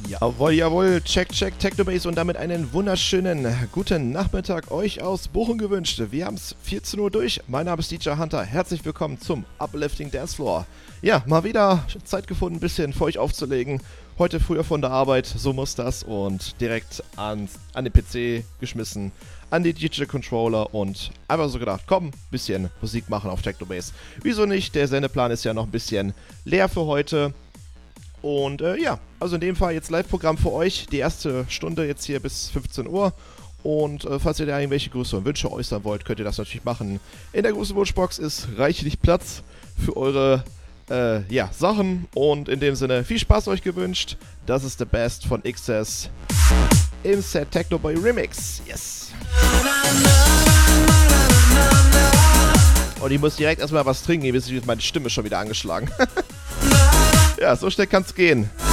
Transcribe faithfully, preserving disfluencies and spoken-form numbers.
Jawohl, jawohl, check, check, Technobase und damit einen wunderschönen guten Nachmittag euch aus Bochum gewünscht. Wir haben es vierzehn Uhr durch, mein Name ist D J Hunter, herzlich willkommen zum Uplifting Dance Floor. Ja, mal wieder Zeit gefunden, ein bisschen für euch aufzulegen. Heute früher von der Arbeit, so muss das, und direkt ans, an den P C geschmissen, an die Digital Controller und einfach so gedacht, komm, bisschen Musik machen auf Technobase. Wieso nicht, der Sendeplan ist ja noch ein bisschen leer für heute. Und äh, ja, also in dem Fall jetzt Live-Programm für euch, die erste Stunde jetzt hier bis fünfzehn Uhr. Und äh, falls ihr da irgendwelche Grüße und Wünsche äußern wollt, könnt ihr das natürlich machen. In der großen Wunschbox ist reichlich Platz für eure äh, ja, Sachen. Und in dem Sinne, viel Spaß euch gewünscht. Das ist The Best von X S im Set Technoboy Remix. Yes! Und ich muss direkt erstmal was trinken, ihr wisst, meine Stimme ist schon wieder angeschlagen. Ja, so schnell kann's gehen.